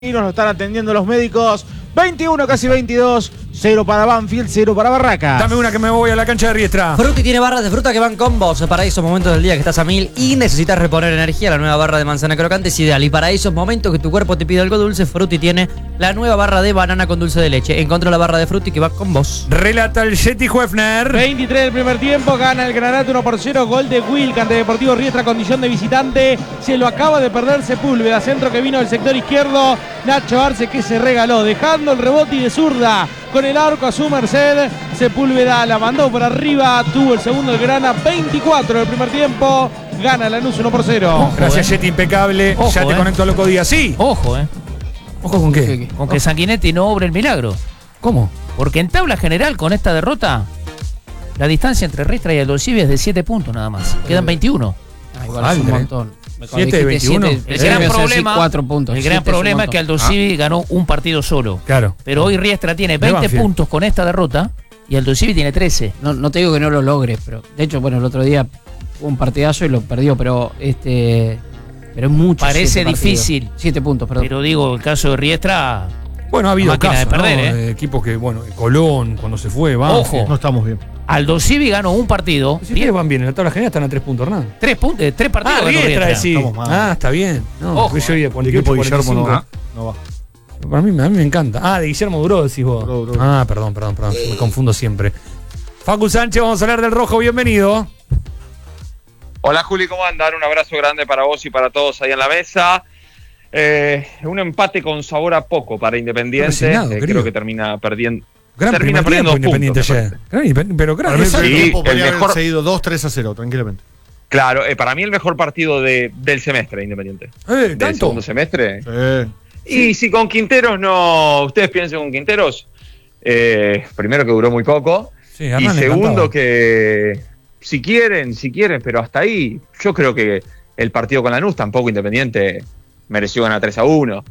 Y nos lo están atendiendo los médicos. 21, casi 22. 0 para Banfield, 0 para Barracas. Dame una que me voy a la cancha de Riestra. Frutti tiene barras de fruta que van con vos. Para esos momentos del día que estás a 1000 y necesitas reponer energía, la nueva barra de manzana crocante es ideal. Y para esos momentos que tu cuerpo te pide algo dulce, Frutti tiene la nueva barra de banana con dulce de leche. Encontrá la barra de Frutti que va con vos. Relata el Yeti Huefner. 23 del primer tiempo, gana el Granate 1-0. Gol de Wilk ante Deportivo Riestra, condición de visitante. Se lo acaba de perder Sepúlveda. Centro que vino del sector izquierdo. Nacho Arce que se regaló, dejando el rebote y de zurda con el arco a su merced. Sepúlveda la mandó por arriba. Tuvo el segundo del Grana. 24 del primer tiempo. Gana Lanús 1-0. Ojo, gracias, Yeti, impecable. Ojo, ya te conecto a Loco Díaz. Sí. Ojo, ¿Ojo con qué? con que Sanguinetti no obre el milagro. ¿Cómo? Porque en tabla general, con esta derrota, la distancia entre Riestra y Aldo Civi es de 7 puntos nada más. Quedan 21. Igual es un montón. 7 de 21. El gran problema, 4 puntos. el gran problema es que Aldo Civi ganó un partido solo. Claro. Pero hoy Riestra tiene De 20 Banfield. puntos con esta derrota y Aldo Civi tiene 13. No te digo que no lo logre, pero de hecho, bueno, el otro día hubo un partidazo y lo perdió, pero pero es mucho. Parece difícil. 7 puntos, perdón. Pero digo, el caso de Riestra, Bueno, ha habido Máquina de casos, perder, ¿no? Equipos que, bueno, Colón, cuando se fue, Banfield. Ojo. No estamos bien. Aldo Civi ganó un partido. Si ustedes van bien, en la tabla general están a 3 puntos, Hernán. 3 partidos. ganó Riestra, Riestra. sí. Estamos mal. Ah, está bien. No, Ojo, yo iba El 48, equipo de Guillermo 45. no va. A mí me encanta. Ah, de Guillermo Duró, decís vos. Duró. Ah, perdón. Me confundo siempre. Facu Sánchez, vamos a hablar del rojo. Bienvenido. Hola Juli, ¿cómo andan? Un abrazo grande para vos y para todos ahí en la mesa. Un empate con sabor a poco para Independiente. Resignado, querido. Creo que termina perdiendo. Gran Termina primer tiempo perdiendo Independiente puntos, ayer. Pero gran, Para mí el exacto. primer Sí, tiempo el podría haber mejor- seguido 2-3-0, tranquilamente. Claro, para mí el mejor partido del semestre de Independiente. Del ¿Tanto? segundo semestre. Sí. Y si con Quinteros no. Ustedes piensen con Quinteros. Primero que duró muy poco. Sí, Y Hernán le segundo encantaba. que. Si quieren, pero hasta ahí. Yo creo que el partido con Lanús tampoco Independiente mereció ganar 3-1.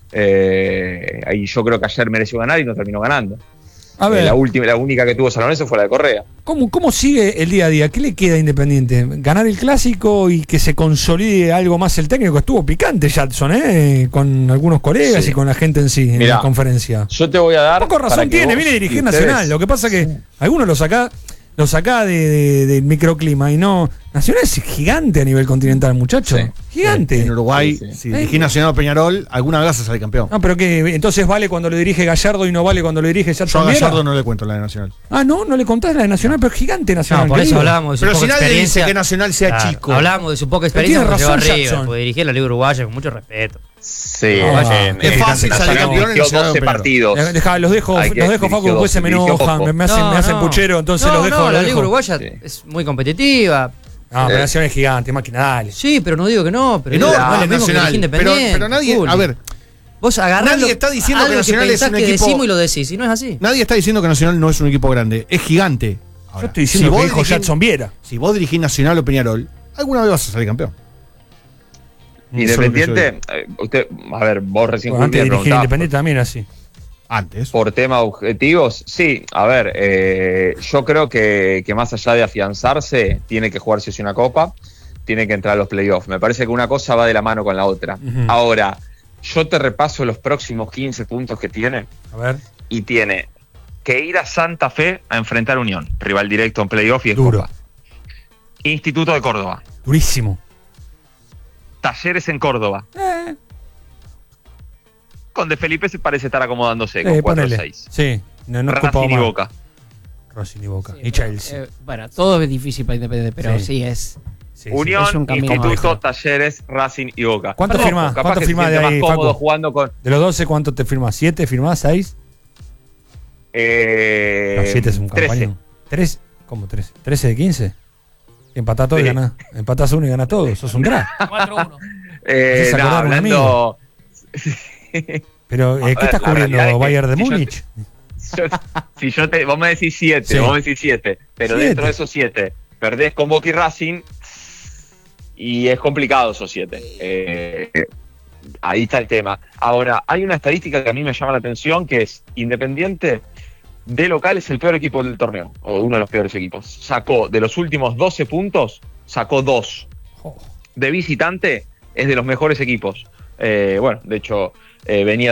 Ahí yo creo que ayer mereció ganar y no terminó ganando. A ver, La única que tuvo San Lorenzo fue la de Correa. ¿cómo sigue el día a día? ¿Qué le queda a Independiente? ¿Ganar el clásico y que se consolide algo más el técnico? Estuvo picante Jadson, con algunos colegas Sí. y con la gente en sí, en Mirá, la conferencia. Yo te voy a dar. Poco para razón que tiene, vos viene a y dirigir ustedes- Nacional. Lo que pasa que algunos lo saca del microclima y no. Nacional es gigante a nivel continental, muchacho. Sí. Gigante. En Uruguay, Sí, sí. si dirigí Nacional o Peñarol, alguna vez vas a salir campeón. No, pero que entonces vale cuando lo dirige Gallardo y no vale cuando lo dirige Yo a Jadson Viera. Gallardo no le cuento la de Nacional. Ah, no le contás la de Nacional, pero es gigante Nacional. No, por eso querido. hablábamos de su Pero poca si nadie experiencia. dice que Nacional sea Claro, chico. Hablábamos de su poca Pero experiencia tiene porque llegó razón arriba, Jackson. porque dirigía la Liga Uruguaya con mucho respeto. Sí, Ah, es fácil salir Nacional campeón en dirigió Nacional 12 o Peñarol. partidos. Los dejo Hay que Facu, dirigió después se me dirigió enojan, poco. me hacen puchero, entonces los dejo. No, los la dejo. Liga Uruguaya Sí. es muy competitiva. No, pero Nacional es gigante, máquina, dale. Sí, pero no digo que no. Pero No, digo, no, es lo mismo que Nacional. dirigir Pero Independiente, nadie. Juli. A ver, Vos agarrás nadie lo- está diciendo que algo Nacional es pensás un que equipo- decimos y lo decís, y no es así. nadie está diciendo que Nacional no es un equipo grande. Es gigante. Ahora, Yo estoy diciendo si que vos dijo dirigís- Jadson Viera. Si vos dirigís Nacional o Peñarol, alguna vez vas a salir campeón. Independiente, usted, a ver, vos recién Bueno, antes de me dirigir preguntabas Independiente también así. Antes. por temas objetivos. Sí, a ver, yo creo que más allá de afianzarse, tiene que jugarse una copa, tiene que entrar a los playoffs. Me parece que una cosa va de la mano con la otra. Ujú. Ahora, yo te repaso los próximos 15 puntos que tiene, A ver. y tiene que ir a Santa Fe a enfrentar a Unión, rival directo en playoff y en Duro. copa. Instituto de Córdoba, Durísimo. Talleres en Córdoba. Con De Felipe se parece estar acomodándose con Ponele. 4-6. Sí, no es culpa Racing y Omar. Boca. Racing y Boca. Sí, Y Chelsea. bueno, todo es difícil para Independiente, pero Sí. sí es. Sí, sí. Unión, es un camino Instituto, mágico. Talleres, Racing y Boca. ¿Cuánto Ojo, firmás? capaz ¿Cuánto que se firmás de siente ahí, más cómodo Facu? jugando con... De los 12, ¿cuánto te firmás? ¿7 firmás? ¿6? No, 7 es un 13. campañón. ¿3? ¿Cómo 13? ¿13 de 15? Empatás todo y Sí. ganás. Empatás uno y ganás todo. Sos un crack. 4-1. Haces No, acordar a un hablando... Pero, A ver, ¿qué estás la cubriendo? realidad es que ¿Bayern de si yo Múnich? Vos me decís 7, Sí. vos me decís 7, pero 7. dentro de esos 7 perdés con Boca y Racing y es complicado esos 7. Ahí está el tema. Ahora, hay una estadística que a mí me llama la atención, que es Independiente de local es el peor equipo del torneo, o uno de los peores equipos. Sacó de los últimos 12 puntos, sacó 2. Oh. De visitante es de los mejores equipos. Bueno, de hecho, venía